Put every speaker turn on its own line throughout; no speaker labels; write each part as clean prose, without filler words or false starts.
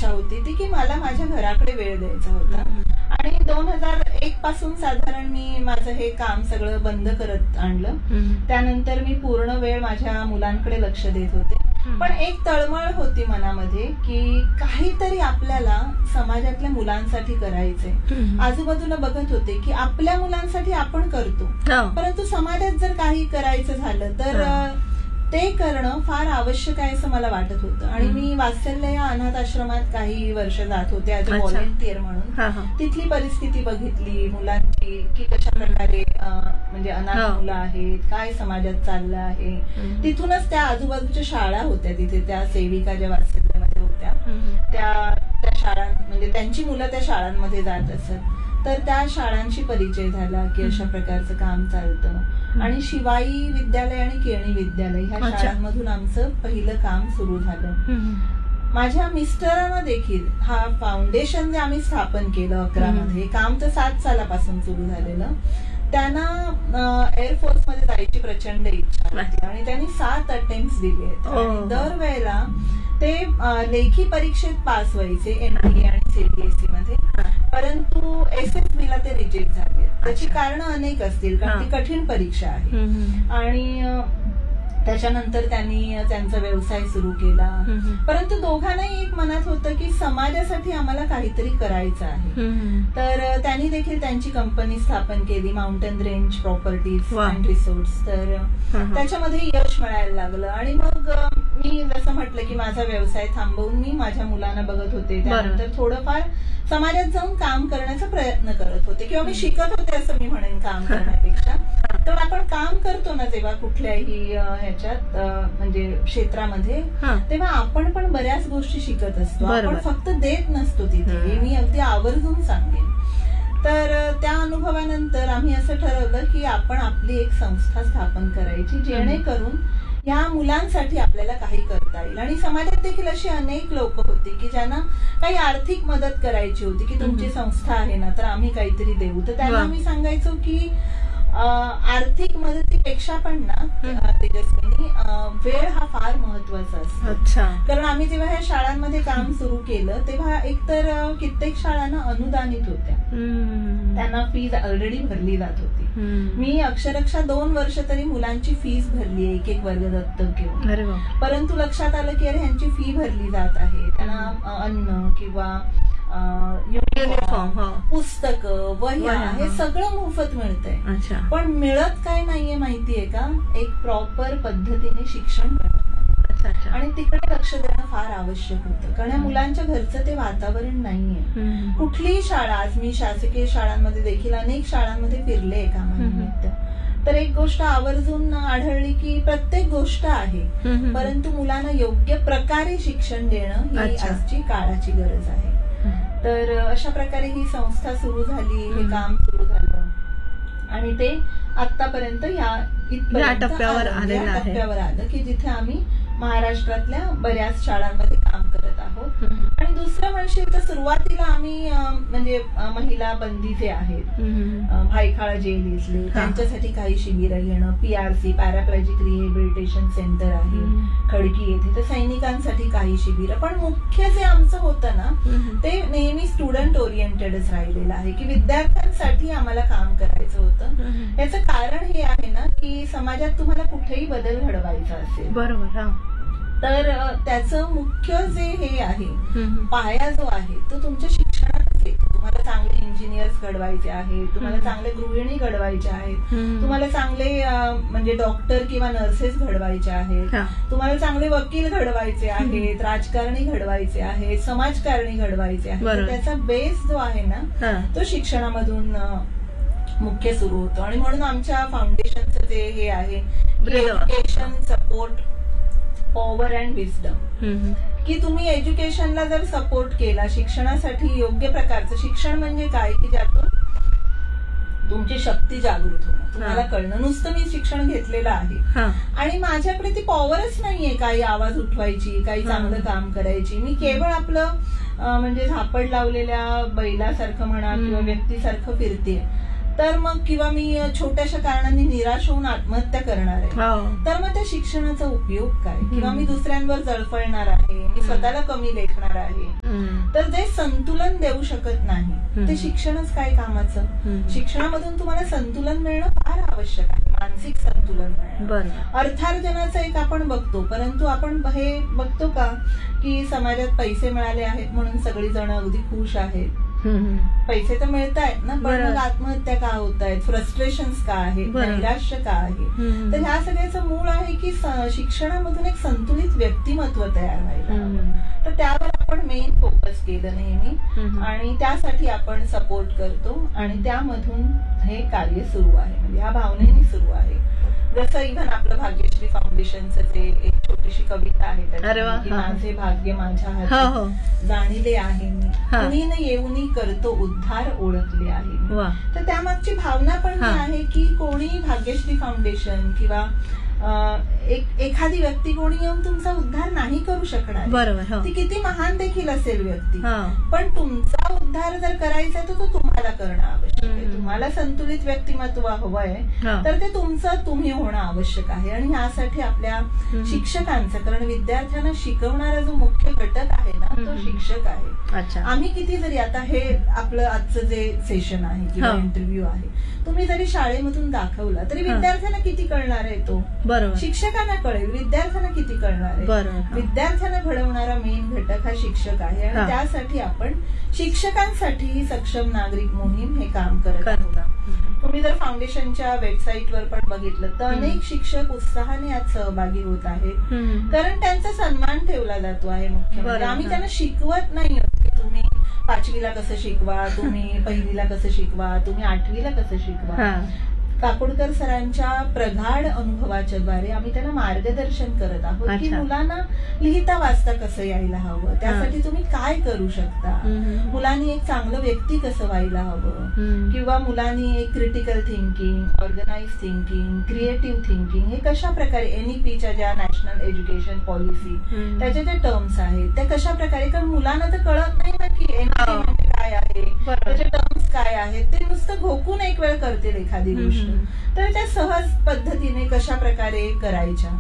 इच्छा होती ती की मला माझ्या घराकडे वेळ द्यायचा होता. आणि 2001 पासून साधारण मी माझं हे काम सगळं बंद करत आणलं. त्यानंतर मी पूर्ण वेळ माझ्या मुलांकडे लक्ष देत होते. पण एक तळमळ होती मनामध्ये की काहीतरी आपल्याला समाजातल्या मुलांसाठी करायचंय. आजूबाजूला बघत होते की आपल्या मुलांसाठी आपण करतो, परंतु समाजात जर काही करायचं झालं तर ते करणं फार आवश्यक आहे असं मला वाटत होतं. आणि मी वात्सल्य या अनाथ आश्रमात काही वर्ष जात होते ऍज अ व्हॉलेंटियर म्हणून. तिथली परिस्थिती बघितली मुलांची की कशा प्रकारे म्हणजे अनाथ मुलं आहेत, काय समाजात चाललं आहे. तिथूनच त्या आजूबाजूच्या शाळा होत्या, तिथे त्या सेविका ज्या वात्सल्यमध्ये होत्या त्या शाळां म्हणजे त्यांची मुलं त्या शाळांमध्ये जात असत. तर त्या शाळांशी परिचय झाला की अशा प्रकारचं काम चालतं. आणि शिवाई विद्यालय आणि केळणी विद्यालय ह्या शाळांमधून आमचं पहिलं काम सुरू झालं. माझ्या मिस्टरांना देखील हा फाउंडेशन जे आम्ही स्थापन केलं 11 मध्ये, काम तर 7 सालापासून सुरू झालेलं. त्यांना एअरफोर्स मध्ये जायची प्रचंड इच्छा होती आणि त्यांनी 7 अटेम्प्ट दिले आहेत. दरवेळेला ते लेखी परीक्षेत पास व्हायचे एनडीए आणि सीबीएसई मध्ये, परंतु एसएसबी ला ते रिजेक्ट झाले. त्याची कारण अनेक असतील, कारण ती कठीण परीक्षा आहे. आणि त्याच्यानंतर त्यांनी त्यांचा व्यवसाय सुरू केला. परंतु दोघांनाही एक मनात होतं की समाजासाठी आम्हाला काहीतरी करायचं आहे. तर त्यांनी देखील त्यांची कंपनी स्थापन केली, mountain range properties and resorts. तर त्याच्यामध्ये यश मिळायला लागलं. आणि मग मी जसं म्हटलं की माझा व्यवसाय थांबवून मी माझ्या मुलांना बघत होते. त्यानंतर थोडंफार समाजात जाऊन काम करण्याचा प्रयत्न करत होते किंवा मी शिकत होते असं मी म्हणेन काम करण्यापेक्षा. तर आपण काम करतो ना जेव्हा कुठल्याही ह्याच्यात म्हणजे क्षेत्रामध्ये, तेव्हा आपण पण बऱ्याच गोष्टी शिकत असतो. आपण फक्त देत नसतो तिथे, हे मी अगदी आवर्जून सांगेन. तर त्या अनुभवानंतर आम्ही असं ठरवलं की आपण आपली एक संस्था स्थापन करायची जेणेकरून ह्या मुलांसाठी आपल्याला काही करता येईल. आणि समाजात देखील अशी अनेक लोक होती की ज्यांना काही आर्थिक मदत करायची होती की तुमची संस्था आहे ना तर आम्ही काहीतरी देऊ. तर त्यांना मी सांगायचो की आर्थिक मदतीपेक्षा पण ना तेजस्विनी वेळ हा फार महत्वाचा असतो. कारण आम्ही जेव्हा ह्या शाळांमध्ये काम सुरू केलं तेव्हा एकतर कित्येक शाळांना अनुदानित होत्या, त्यांना फीज ऑलरेडी भरली जात होती. मी अक्षरशः 2 वर्ष तरी मुलांची फीस भरली, एक वर्ग दत्तक घेऊन. परंतु लक्षात आलं की अरे ह्यांची फी भरली जात आहे, त्यांना अन्न किंवा युनिफॉर्म, पुस्तकं, वह्या हे सगळं मोफत मिळतंय. पण मिळत काय नाहीये माहितीये का, एक प्रॉपर पद्धतीने शिक्षण मिळत नाही. आणि तिकडे लक्ष देणं फार आवश्यक होतं, कारण या मुलांच्या घरचं ते वातावरण नाहीये. कुठलीही शाळा, आज मी शासकीय शाळांमध्ये देखील अनेक शाळांमध्ये फिरले कामानिमित्त, तर एक गोष्ट आवर्जून आढळली की प्रत्येक गोष्ट आहे, परंतु मुलांना योग्य प्रकारे शिक्षण देणं ही आजची काळाची गरज आहे. तर अशा प्रकारे ही संस्था सुरू झाली, हे काम सुरू झालं आणि ते आतापर्यंत या टप्प्यावर आलं की जिथे आम्ही महाराष्ट्रातल्या बऱ्याच शाळांमध्ये काम करत आहोत. आणि दुसरं म्हणशील तर सुरुवातीला आम्ही म्हणजे महिला बंदी जे आहेत, भायखळा जेल इथले, त्यांच्यासाठी काही शिबिरं घेणं, पीआरसी पॅराप्लेजिक रिहेबिलिटेशन सेंटर आहे खडकी येथे, तर सैनिकांसाठी काही शिबिरं. पण मुख्य जे आमचं होतं ना ते नेहमी स्टुडंट ओरिएंटेडच राहिलेलं आहे की विद्यार्थ्यांसाठी आम्हाला काम करायचं होतं. याचं कारण हे आहे ना की समाजात तुम्हाला कुठेही बदल घडवायचा असेल, बरोबर, तर त्याचं मुख्य जे हे आहे, पाया जो आहे तो तुमच्या शिक्षणातच येतो. तुम्हाला चांगले इंजिनियर्स घडवायचे आहेत, तुम्हाला चांगले गृहिणी घडवायच्या आहेत, तुम्हाला चांगले म्हणजे डॉक्टर किंवा नर्सेस घडवायचे आहेत, तुम्हाला चांगले वकील घडवायचे आहेत, राजकारणी घडवायचे आहेत, समाजकारणी घडवायचे आहेत. त्याचा बेस जो आहे ना तो शिक्षणामधून मुख्य सुरू होतो. आणि म्हणून आमच्या फाउंडेशनचं जे हे आहे education support power and wisdom, की तुम्ही एज्युकेशनला जर सपोर्ट केला, शिक्षणासाठी योग्य प्रकारचं शिक्षण म्हणजे काय की ज्यातून तुमची शक्ती जागृत होणं, तुम्हाला कळणं. नुसतं मी शिक्षण घेतलेलं आहे आणि माझ्याकडे ती पॉवरच नाहीये काही आवाज उठवायची, काही चांगलं काम करायची. मी केवळ आपलं म्हणजे झापड लावलेल्या बैलासारखं म्हणा किंवा व्यक्तीसारखं फिरते, तर मग किंवा मी छोट्याशा कारणांनी निराश होऊन आत्महत्या करणार आहे, तर मग त्या शिक्षणाचा उपयोग काय? किंवा मी दुसऱ्यांवर जळफळणार आहे, मी स्वतःला कमी लेखणार आहे. संतुलन देऊ शकत नाही ते शिक्षणच काय कामाचं. शिक्षणामधून तुम्हाला संतुलन मिळणं फार आवश्यक आहे, मानसिक संतुलन मिळणं. अर्थार्जनाचं एक आपण बघतो, परंतु आपण हे बघतो का की समाजात पैसे मिळाले आहेत म्हणून सगळी जण अगदी खुश आहेत. पैसे तर मिळत आहेत ना, पण मग आत्महत्या का होत आहेत, फ्रस्ट्रेशन्स का आहेत, नैराश्य का आहे. तर ह्या सगळ्याचं मूळ आहे की शिक्षणामधून एक संतुलित व्यक्तिमत्व तयार व्हायला. तर त्यावर आपण मेन फोकस केलं नेहमी आणि त्यासाठी आपण सपोर्ट करतो आणि त्यामधून हे कार्य सुरू आहे, म्हणजे ह्या भावनेने सुरू आहे. जसं इव्हन आपलं भाग्यश्री फाउंडेशनचं ते एक छोटीशी कविता आहे की माझे भाग्य माझ्या हाती जाणिले आहे मी, कुणी न येऊनी करतो उद्धार ओळखले आहे. तर त्यामागची भावना पण ही आहे की कोणी भाग्यश्री फाउंडेशन किंवा एखादी व्यक्ती कोणी येऊन तुमचा उद्धार नाही करू शकणार. बरोबर. ती किती महान देखील असेल व्यक्ती, पण तुमचा उद्धार जर करायचा तर तो तुम्हाला करणं आवश्यक आहे. तुम्हाला संतुलित व्यक्तिमत्व हवंय तर ते तुमचं तुम्ही होणं आवश्यक आहे. आणि यासाठी आपल्या शिक्षकांचं, कारण विद्यार्थ्यांना शिकवणारा जो मुख्य घटक आहे ना तो शिक्षक आहे. आम्ही किती जरी आता हे आपलं आजचं जे सेशन आहे किंवा इंटरव्ह्यू आहे तुम्ही जरी शाळेमधून दाखवला तरी विद्यार्थ्यांना किती कळणार आहे तो, शिक्षकांना कळेल, विद्यार्थ्यांना किती कळणार आहे. विद्यार्थ्यांना घडवणारा मेन घटक हा शिक्षक आहे आणि त्यासाठी आपण शिक्षकांसाठी ही सक्षम नागरिक मोहीम हे काम करत आहोत. तुम्ही जर फाउंडेशनच्या वेबसाईटवर पण बघितलं तर अनेक शिक्षक उत्साहाने यात सहभागी होत आहेत, कारण त्यांचा सन्मान ठेवला जातो आहे. मुख्य म्हणजे आम्ही त्यांना शिकवत नाही की तुम्ही 5वीला कसं शिकवा, तुम्ही 1लीला कसं शिकवा, तुम्ही 8वीला कसं शिकवा. काकोडकर सरांच्या प्रगाढ अनुभवाच्या द्वारे आम्ही त्यांना मार्गदर्शन करत आहोत की मुलांना लिहिता वाचता कसं यायला हवं, त्यासाठी तुम्ही काय करू शकता, मुलांनी एक चांगलं व्यक्ती कसं व्हायला हवं, किंवा मुलांनी एक critical thinking, organise thinking, creative thinking हे कशा प्रकारे एनईपीच्या ज्या नॅशनल एज्युकेशन पॉलिसी त्याच्या ज्या टर्म्स आहेत त्या कशा प्रकारे, कारण मुलांना तर कळत नाही ना की एनईपी म्हणजे काय आहे, त्याचे टर्म्स काय आहेत, ते नुसतं घोकून एक वेळ करतील एखादी गोष्ट, तर त्या सहज पद्धतीने कशा प्रकारे करायच्या.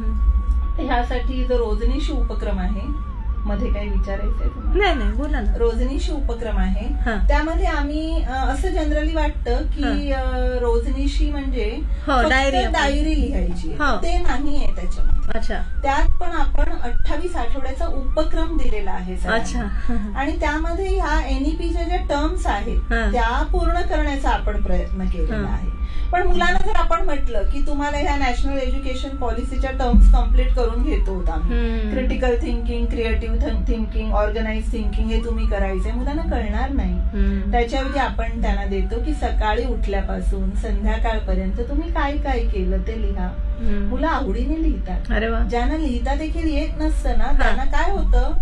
ह्यासाठी जो रोजनीशी उपक्रम आहे, मध्ये काही विचारायचंय तुम्हाला? नाही बोला ना. रोजनीशी उपक्रम आहे त्यामध्ये आम्ही असं जनरली वाटतं की रोजनीशी म्हणजे डायरी लिहायची, ते नाहीये त्याच्यामध्ये. त्यात पण आपण 28 आठवड्याचा उपक्रम दिलेला आहे आणि त्यामध्ये ह्या एनईपीच्या ज्या टर्म्स आहेत त्या पूर्ण करण्याचा आपण प्रयत्न केलेला आहे. पण मुलांना जर आपण म्हटलं की तुम्हाला ह्या नॅशनल एज्युकेशन पॉलिसीच्या टर्म्स कम्प्लीट करून घेतो आम्ही, critical thinking, creative thinking, organise thinking हे तुम्ही करायचंय, मुलांना कळणार नाही. त्याच्याऐवजी आपण त्यांना देतो की सकाळी उठल्यापासून संध्याकाळपर्यंत तुम्ही काय काय केलं ते लिहा. मुलं आवडीने लिहितात. ज्यांना लिहिता देखील येत नसतं ना त्यांना काय होतं,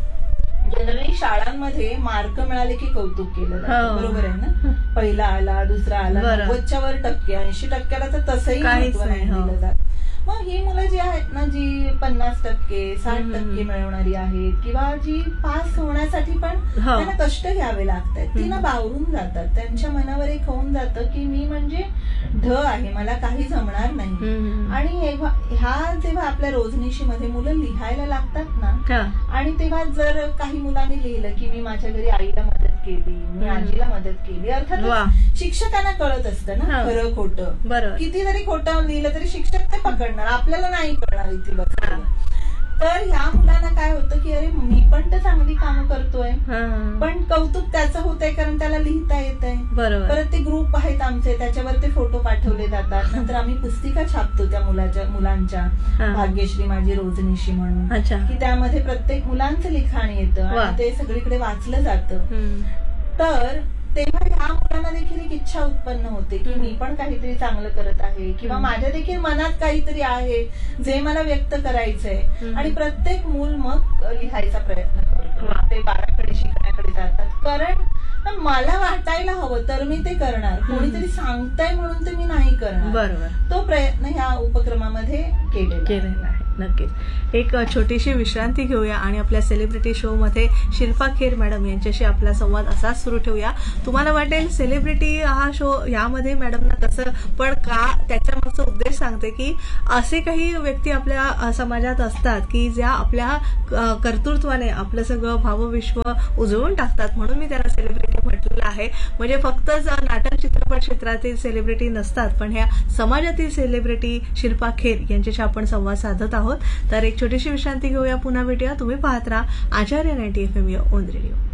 जनरली शाळांमध्ये मार्क मिळाले की कौतुक केलं जातं, बरोबर आहे ना. पहिला आला, दुसरा आला, 90च्या वर टक्के, 80% तर तसंही महत्व नाही दिलं जात. मग ही मुलं जी आहेत ना जी 50%, 60% मिळवणारी आहेत किंवा जी पास होण्यासाठी पण त्यांना कष्ट घ्यावे लागतात, ती ना बावरून जातात. त्यांच्या मनावर एक होऊन जातं की मी म्हणजे ढ आहे, मला काही जमणार नाही. आणि ह्या जेव्हा आपल्या रोजनीशी मध्ये मुलं लिहायला लागतात ना, आणि तेव्हा जर काही मुलांनी लिहिलं की मी माझ्या घरी आईला मदत केली, मी आजीला मदत केली, अर्थात शिक्षकांना कळत असतं ना खरं खोटं. किती जरी खोटं लिहिलं तरी शिक्षक ते पकडणार, आपल्याला नाही कळणार इथे बघ. तर ह्या मुलांना काय होतं की अरे मी पण तर चांगली कामं करतोय, पण कौतुक त्याचं होतंय कारण त्याला लिहिता येत आहे. परत ते ग्रुप आहेत आमचे, त्याच्यावर ते फोटो पाठवले जातात. नंतर आम्ही पुस्तिका छापतो त्या मुलांच्या भाग्यश्री माझी रोजनीशी म्हणून, की त्यामध्ये प्रत्येक मुलांचं लिखाण येतं आणि ते सगळीकडे वाचलं जातं. तर तेव्हा ह्या मुलांना देखील एक इच्छा उत्पन्न होते की मी पण काहीतरी चांगलं करत आहे किंवा माझ्या देखील मनात काहीतरी आहे जे मला व्यक्त करायचंय. आणि प्रत्येक मूल मग लिहायचा प्रयत्न करतो, ते बाराकडे शिकण्याकडे जातात, कारण मला वाटायला हवं तर मी ते करणार, कोणीतरी सांगताय म्हणून ते मी नाही करणार. तो प्रयत्न ह्या उपक्रमामध्ये केलेला आहे.
नक्कीच. एक छोटीशी विश्रांती घेऊया आणि आपल्या सेलिब्रिटी शो मध्ये शिल्पा खेर मॅडम यांच्याशी आपला संवाद असाच सुरू ठेवूया. तुम्हाला वाटेल सेलिब्रिटी हा शो यामध्ये मॅडमना कसं, पण का त्याच्या पाठीमागचा उद्देश सांगते की असे काही व्यक्ती आपल्या समाजात असतात की ज्या आपल्या कर्तृत्वाने आपलं सगळं भावविश्व उजळून टाकतात, म्हणून मी त्याला सेलिब्रिटी म्हटलेलं आहे. म्हणजे फक्तच नाटक चित्रपट क्षेत्रातील सेलिब्रिटी नसतात, पण ह्या समाजातील सेलिब्रिटी शिल्पा खेर यांच्याशी आपण संवाद साधत आहोत. तर एक छोटीशी विश्रांती घेऊया, पुन्हा भेटूया. तुम्ही पाहत राहा आचार्य 90 FM ओन रेडिओ.